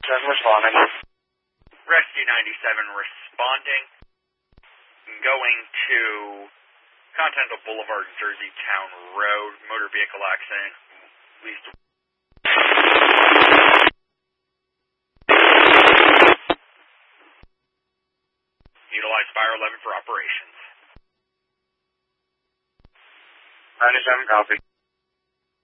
Responding. Rescue 97 responding. Going to Continental Boulevard, Jersey Town Road. Motor vehicle accident. Least. Utilize Fire 11 for operations. 97, copy.